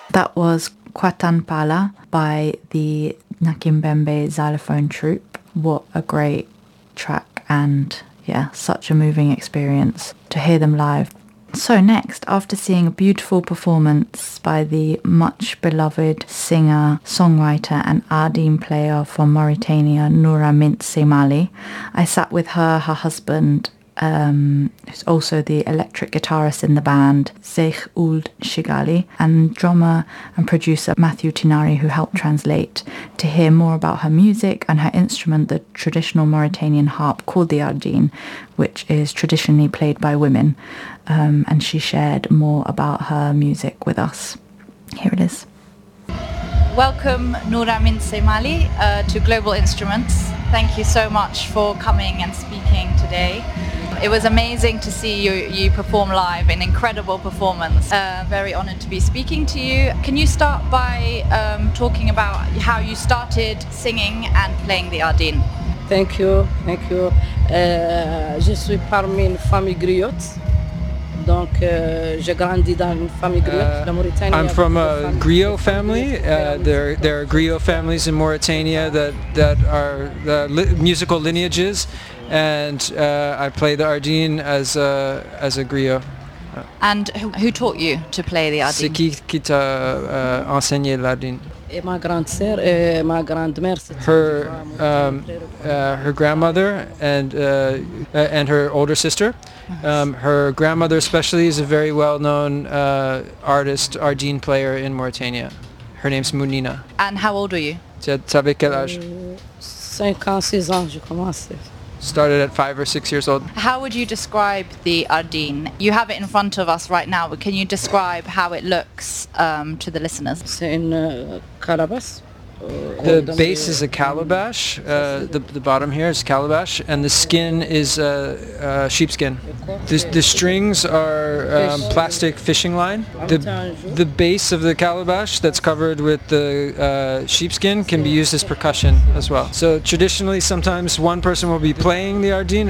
That was Kwatan Pala by the Nakimbembe Xylophone Troupe. What a great track, and yeah, such a moving experience to hear them live. So next, after seeing a beautiful performance by the much beloved singer, songwriter and Ardeen player from Mauritania, Noura Mint Semali, I sat with her husband, who's also the electric guitarist in the band, Sheikh Ould Shigali, and drummer and producer Matthew Tinari, who helped translate, to hear more about her music and her instrument, the traditional Mauritanian harp called the Ardeen, which is traditionally played by women. And she shared more about her music with us. Here it is. Welcome, Noura Mint Semali, to Global Instruments. Thank you so much for coming and speaking today. It was amazing to see you perform live, an incredible performance. Very honoured to be speaking to you. Can you start by talking about how you started singing and playing the Ardeen? Thank you. Je suis parmi une famille griotte. Donc, j'ai grandi dans une famille griotte. La Mauritanie. I'm from a griot family. There are griot families in Mauritania that are musical lineages, and I play the Ardeen as a griot. And who taught you to play the Ardeen? C'est qui t'a enseigné l'Ardeen? Et ma grande sœur et ma grand-mère. Her grandmother and her older sister. Her grandmother especially is a very well-known artist, Ardeen player in Mauritania. Her name's Mounina. And how old were you? T'avais quel âge? 5 ans, 6 ans, j'ai commencé. Started at 5 or 6 years old. How would you describe the Ardeen? You have it in front of us right now, but can you describe how it looks to the listeners? C'est une calabasse. The base is a calabash, the bottom here is calabash, and the skin is sheepskin. The strings are plastic fishing line. The base of the calabash that's covered with the sheepskin can be used as percussion as well. So traditionally sometimes one person will be playing the Ardeen